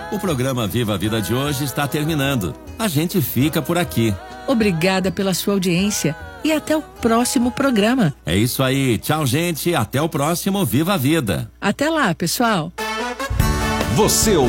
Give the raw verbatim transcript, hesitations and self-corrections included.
O programa Viva a Vida de hoje está terminando. A gente fica por aqui. Obrigada pela sua audiência e até o próximo programa. É isso aí. Tchau, gente. Até o próximo Viva a Vida. Até lá, pessoal. Você